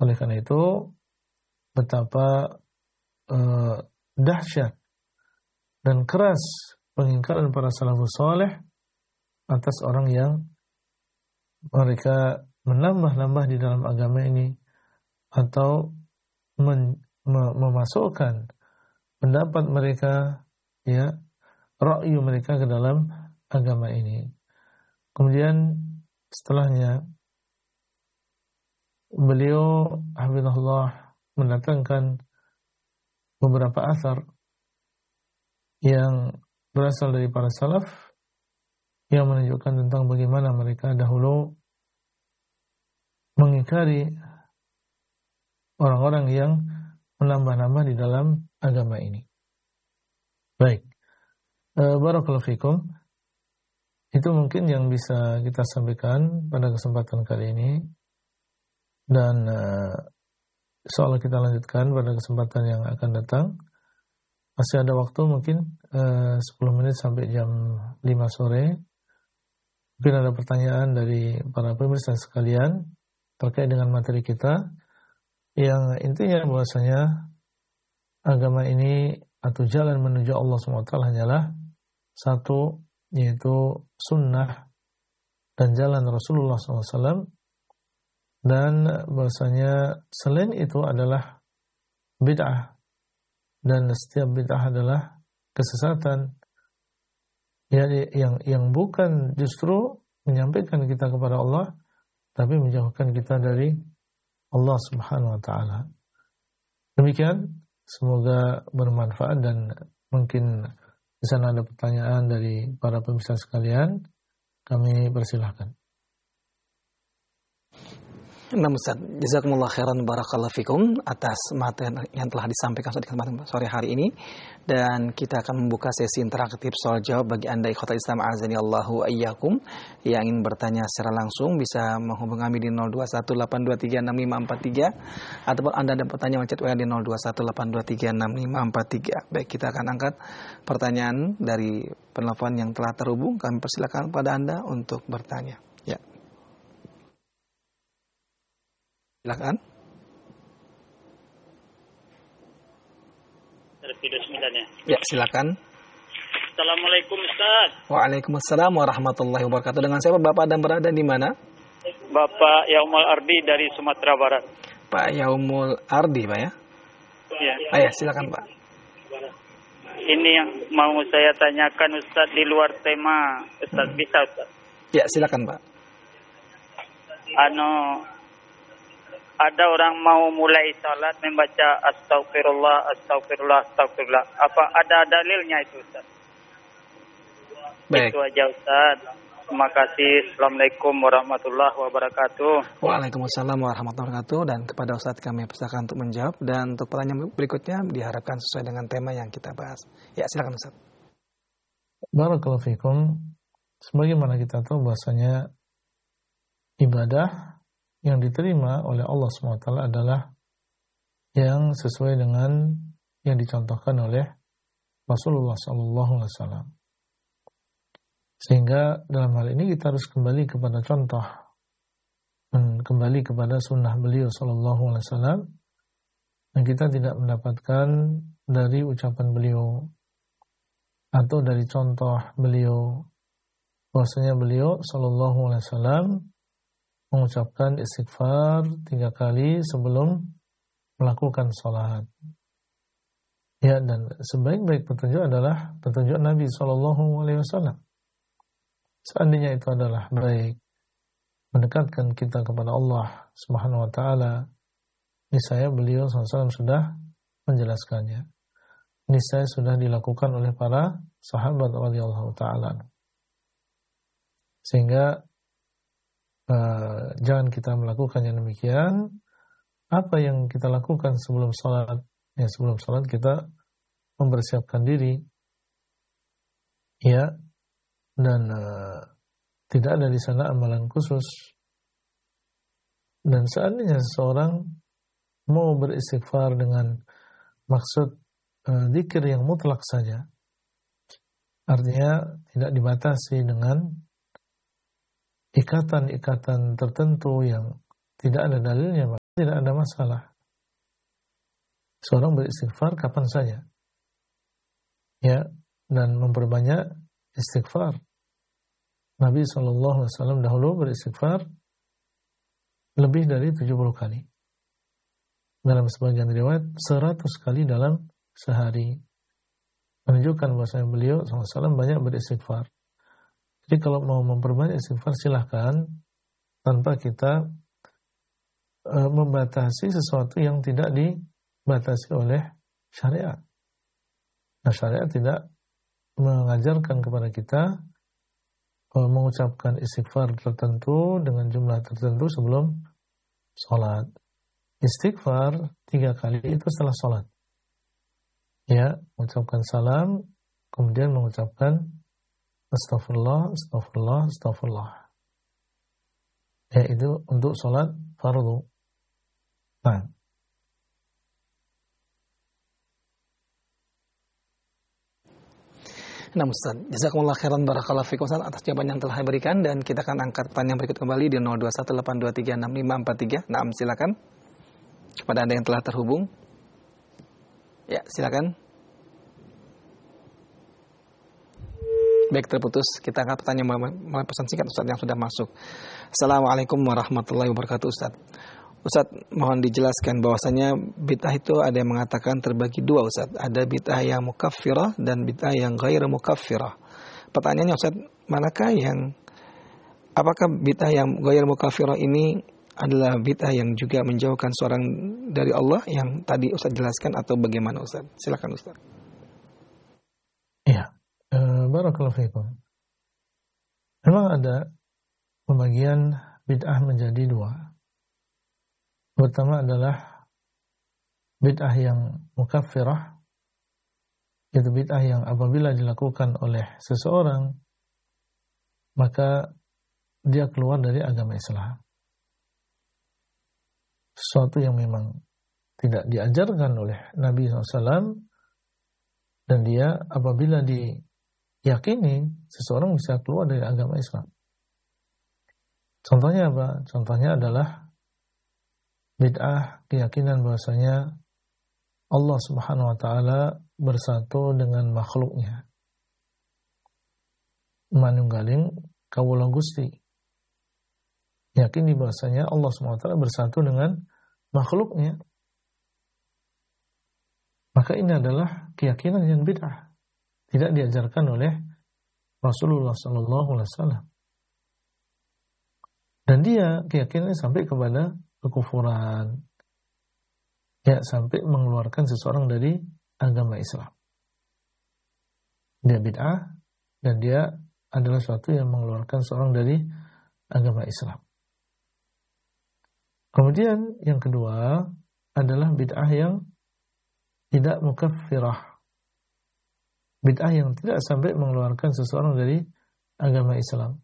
Oleh karena itu, betapa dahsyat dan keras pengingkaran para salafus saleh atas orang yang mereka menambah-nambah di dalam agama ini atau memasukkan pendapat mereka, ya, ra'yu mereka ke dalam agama ini. Kemudian setelahnya beliau hafizahullah mendatangkan beberapa asar yang berasal dari para salaf yang menunjukkan tentang bagaimana mereka dahulu mengingkari orang-orang yang menambah-nambah di dalam agama ini. Baik, barakallahu fikum. Itu mungkin yang bisa kita sampaikan pada kesempatan kali ini. Dan soal kita lanjutkan pada kesempatan yang akan datang. Masih ada waktu mungkin 10 menit sampai jam 5 sore. Mungkin ada pertanyaan dari para pemirsa sekalian terkait dengan materi kita. Yang intinya bahwasanya agama ini atau jalan menuju Allah SWT hanyalah satu, yaitu sunnah dan jalan Rasulullah SAW. Dan bahwasanya selain itu adalah bid'ah. Dan setiap bid'ah adalah kesesatan yang bukan justru menyampaikan kita kepada Allah, tapi menjauhkan kita dari Allah Subhanahu wa taala. Demikian, semoga bermanfaat dan mungkin di sana ada pertanyaan dari para pemirsa sekalian. Kami persilahkan. Nah Ustaz, jazakumullah khairan barakallahu fikum atas materi yang telah disampaikan di kesempatan sore hari ini, dan kita akan membuka sesi interaktif soal jawab bagi Anda ikhwatal Islam azani Allahu ayyakum yang ingin bertanya secara langsung bisa menghubungi kami di 0218236543 ataupun Anda ada pertanyaan chat WA di 0218236543. Baik, kita akan angkat pertanyaan dari penelpon yang telah terhubung. Kami persilakan pada Anda untuk bertanya. Ya. Silakan. Video 9 ya. Ya, silakan. Assalamualaikum Ustaz. Waalaikumsalam warahmatullahi wabarakatuh. Dengan siapa Bapak dan berada di mana? Bapak Yaumul Ardi dari Sumatera Barat. Pak Yaumul Ardi, Pak ya? Ya. Ya, silakan Pak. Ini yang mau saya tanyakan Ustaz di luar tema. Ustaz bisa Ustaz? Ya, silakan Pak. Ada orang mau mulai salat membaca astagfirullah, astagfirullah, astagfirullah. Apa ada dalilnya itu Ustaz? Baik. Itu aja Ustaz. Terima kasih. Assalamualaikum warahmatullahi wabarakatuh. Waalaikumsalam warahmatullahi wabarakatuh. Dan kepada Ustaz kami persilakan untuk menjawab. Dan untuk pertanyaan berikutnya diharapkan sesuai dengan tema yang kita bahas. Ya, silakan Ustaz. Barakallahu fikum. Sebagaimana kita tahu bahwasanya ibadah yang diterima oleh Allah SWT adalah yang sesuai dengan yang dicontohkan oleh Rasulullah SAW. Sehingga dalam hal ini kita harus kembali kepada contoh dan kembali kepada sunnah beliau SAW, dan kita tidak mendapatkan dari ucapan beliau atau dari contoh beliau bahwasanya beliau SAW mengucapkan istighfar 3 kali sebelum melakukan sholat. Ya, dan sebaik-baik petunjuk adalah petunjuk Nabi SAW. Seandainya itu adalah baik, mendekatkan kita kepada Allah Subhanahu wa taala, niscaya beliau SAW sudah menjelaskannya. Niscaya sudah dilakukan oleh para sahabat radhiyallahu taala. Sehingga jangan kita melakukan yang demikian. Apa yang kita lakukan sebelum salat? Ya, sebelum salat kita mempersiapkan diri, ya, dan tidak ada di sana amalan khusus. Dan seandainya seseorang mau beristighfar dengan maksud zikir yang mutlak saja, artinya tidak dibatasi dengan ikatan-ikatan tertentu yang tidak ada dalilnya, tidak ada masalah. Seorang beristighfar kapan saja. Ya, dan memperbanyak istighfar. Nabi SAW dahulu beristighfar lebih dari 70 kali. Dalam sebagian riwayat 100 kali dalam sehari. Menunjukkan bahwasanya beliau SAW banyak beristighfar. Jadi kalau mau memperbanyak istighfar silahkan, tanpa kita membatasi sesuatu yang tidak dibatasi oleh syariat. Nah, syariat tidak mengajarkan kepada kita mengucapkan istighfar tertentu dengan jumlah tertentu sebelum sholat. Istighfar 3 kali itu setelah sholat. Ya, mengucapkan salam, kemudian mengucapkan astagfirullah, astagfirullah, astagfirullah. Ya, itu untuk sholat fardu. Nah, Nah Ustaz, jazakumullah khairan barakallahu fikum Ustaz atas jawaban yang telah diberikan, dan kita akan angkat pertanyaan berikut kembali di 0218236543. Nah, silakan. Kepada Anda yang telah terhubung. Ya, silakan. Baik, terputus. Kita angkat pertanyaan melalui pesan singkat Ustaz yang sudah masuk. Assalamualaikum warahmatullahi wabarakatuh Ustaz. Ustaz, mohon dijelaskan bahwasanya bid'ah itu ada yang mengatakan terbagi dua Ustaz. Ada bid'ah yang mukaffirah dan bid'ah yang ghairu mukaffirah. Pertanyaannya Ustaz, apakah bid'ah yang ghairu mukaffirah ini adalah bid'ah yang juga menjauhkan seorang dari Allah yang tadi Ustaz jelaskan, atau bagaimana Ustaz? Silakan Ustaz. Iya, barakallahu fikum. Memang ada pembagian bid'ah menjadi dua. Pertama adalah bid'ah yang mukaffirah, yaitu bid'ah yang apabila dilakukan oleh seseorang maka dia keluar dari agama Islam. Sesuatu yang memang tidak diajarkan oleh Nabi SAW, dan dia apabila diyakini seseorang bisa keluar dari agama Islam. Contohnya apa? Contohnya adalah bid'ah keyakinan bahwasanya Allah Subhanahu wa taala bersatu dengan makhluknya. Manunggaling kawula Gusti. Yakini bahwasanya Allah Subhanahu wa taala bersatu dengan makhluknya. Maka ini adalah keyakinan yang bid'ah. Tidak diajarkan oleh Rasulullah sallallahu alaihi wasallam. Dan dia keyakinannya sampai kepada kekufuran. Ya, sampai mengeluarkan seseorang dari agama Islam. Dia bid'ah dan dia adalah sesuatu yang mengeluarkan seorang dari agama Islam. Kemudian yang kedua adalah bid'ah yang tidak mukaffirah. Bid'ah yang tidak sampai mengeluarkan seseorang dari agama Islam.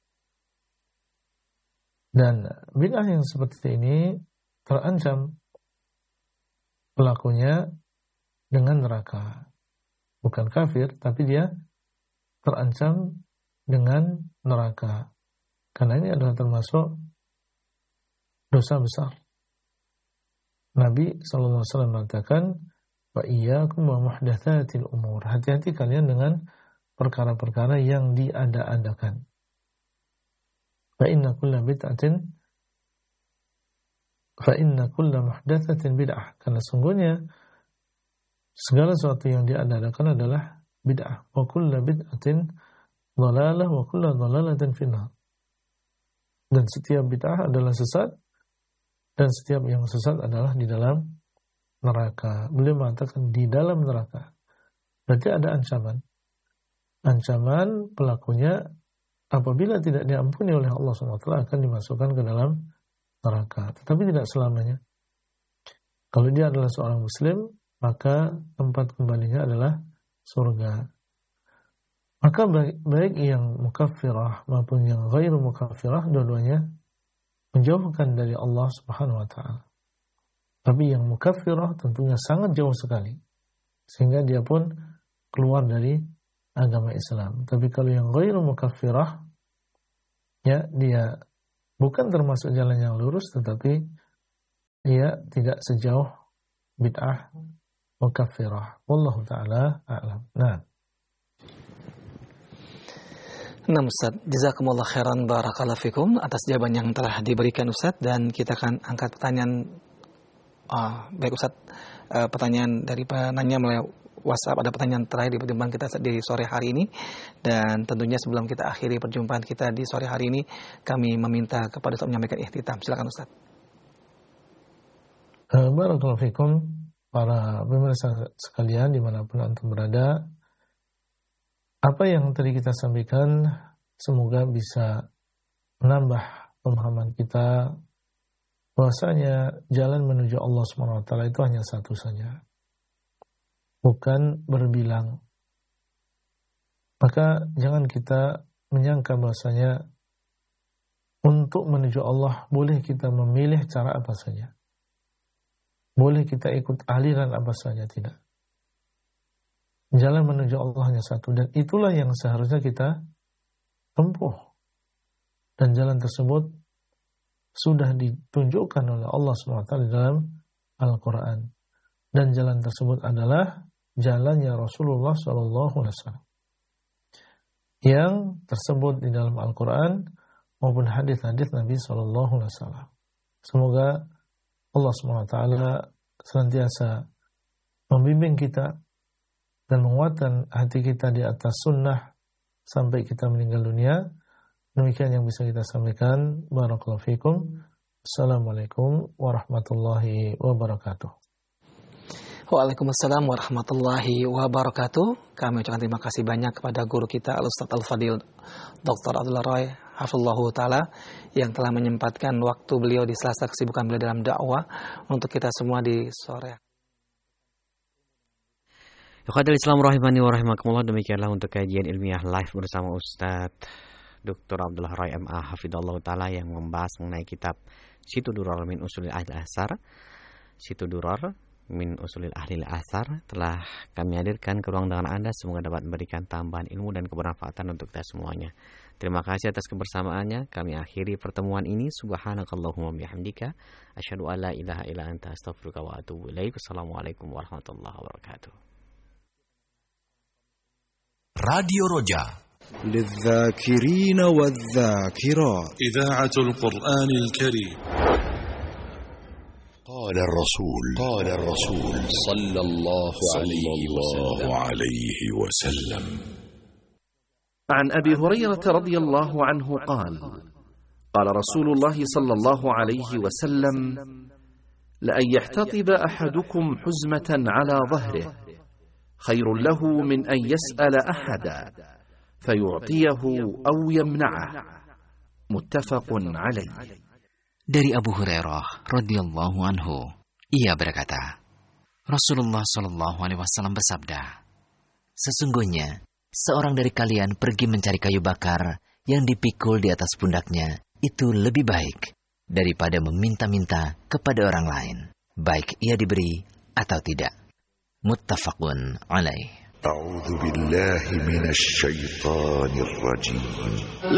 Dan bid'ah yang seperti ini terancam pelakunya dengan neraka. Bukan kafir, tapi dia terancam dengan neraka. Karena ini adalah termasuk dosa besar. Nabi SAW mengatakan, wa iyyakum wa muhdatsatil umur. Hati-hati kalian dengan perkara-perkara yang diada-adakan. Fa inna kulla muhdatsatin bid'ah. Karena sungguhnya segala sesuatu yang diada-adakan adalah bid'ah. Wa kulla bid'atin dhalalah wa kulla dhalalatin finnar. Dan setiap bid'ah adalah sesat, dan setiap yang sesat adalah di dalam neraka. Beliau mengatakan di dalam neraka. Berarti ada ancaman. Ancaman pelakunya apabila tidak diampuni oleh Allah SWT akan dimasukkan ke dalam neraka. Tetapi tidak selamanya. Kalau dia adalah seorang muslim, maka tempat kembalinya adalah surga. Maka baik yang mukaffirah maupun yang ghairu mukaffirah, dua-duanya menjauhkan dari Allah Subhanahu wa taala. Tapi yang mukaffirah tentunya sangat jauh sekali, sehingga dia pun keluar dari agama Islam. Tapi kalau yang ghairu mukaffirah, ya dia bukan termasuk jalan yang lurus, tetapi ia tidak sejauh bid'ah mukaffirah. Wallahu ta'ala a'lam. Nah Ustaz, jazakumullah khairan barakallahu fikum atas jawaban yang telah diberikan Ustaz, dan kita akan angkat pertanyaan baik Ustaz, pertanyaan dari penanya melalui WhatsApp. Ada pertanyaan terakhir di perjumpaan kita di sore hari ini, dan tentunya sebelum kita akhiri perjumpaan kita di sore hari ini, kami meminta kepada Ustaz menyampaikan ihtitam. Silakan Ustaz. Barakallahu fikum para pemirsa sekalian dimanapun antum berada. Apa yang tadi kita sampaikan semoga bisa menambah pemahaman kita bahwasanya jalan menuju Allah SWT itu hanya satu saja, bukan berbilang. Maka jangan kita menyangka bahwasanya untuk menuju Allah boleh kita memilih cara apa saja, boleh kita ikut aliran apa saja, tidak. Jalan menuju Allah hanya satu, dan itulah yang seharusnya kita tempuh. Dan jalan tersebut sudah ditunjukkan oleh Allah SWT di dalam Al-Quran. Dan jalan tersebut adalah jalannya Rasulullah SAW, yang tersebut di dalam Al-Quran maupun hadis-hadis Nabi SAW. Semoga Allah SWT senantiasa membimbing kita dan menguatkan hati kita di atas sunnah sampai kita meninggal dunia. Demikian yang bisa kita sampaikan. Barakallahu fikum. Assalamualaikum warahmatullahi wabarakatuh. Waalaikumsalam warahmatullahi wabarakatuh. Kami ucapkan terima kasih banyak kepada guru kita Al-Ustaz Al-Fadil Dr. Abdullah Roy hafizallahu ta'ala yang telah menyempatkan waktu beliau di sela-sela kesibukan beliau dalam dakwah untuk kita semua di sore. Ikhwatul Islam rahimani wa rahimakumullah, demikianlah untuk kajian ilmiah live bersama Ustaz Dr. Abdullah Roy MA hafizallahu ta'ala yang membahas mengenai kitab Situ Durar min Usulil Ahli Asar. Situ Durar min Usulil Ahli Asar telah kami hadirkan ke ruang dengan Anda, semoga dapat memberikan tambahan ilmu dan kebermanfaatan untuk kita semuanya. Terima kasih atas kebersamaannya. Kami akhiri pertemuan ini. Subhanakallahumma bihamdika asyhadu an la ilaha illa anta astaghfiruka wa atubu ilaik. Wassalamualaikum warahmatullahi wabarakatuh. راديو رجاء للذاكرين والذاكرات إذاعة القرآن الكريم. قال الرسول صلى الله عليه وسلم عن أبي هريرة رضي الله عنه قال قال رسول الله صلى الله عليه وسلم لأن يحتطب أحدكم حزمة على ظهره خير له من أن يسأل أحدا فيعطيه أو يمنعه متفق عليه. Dari Abu Hurairah radhiyallahu anhu, ia berkata, Rasulullah shallallahu alaihi wasallam bersabda, sesungguhnya seorang dari kalian pergi mencari kayu bakar yang dipikul di atas pundaknya itu lebih baik daripada meminta-minta kepada orang lain, baik ia diberi atau tidak. Muttafaqun alaih. أعوذ بالله من الشيطان الرجيم